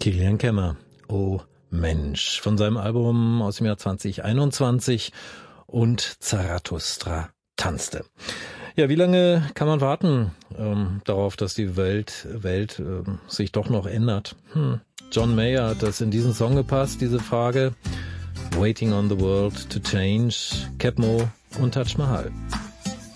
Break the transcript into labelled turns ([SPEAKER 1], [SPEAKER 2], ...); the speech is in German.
[SPEAKER 1] Kilian Kemmer, oh Mensch, von seinem Album aus dem Jahr 2021 und Zarathustra tanzte. Ja, wie lange kann man warten darauf, dass die Welt sich doch noch ändert? John Mayer hat das in diesen Song gepasst, diese Frage. Waiting on the World to Change, Capmo und Taj Mahal.